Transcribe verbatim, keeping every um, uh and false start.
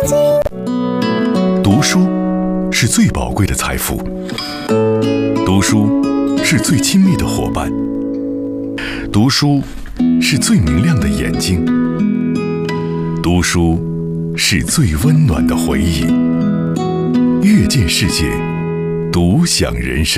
睛。 读书是最宝贵的财富，读书是最亲密的伙伴，读书是最明亮的眼睛，读书是最温暖的回忆。阅见世界，独享人生。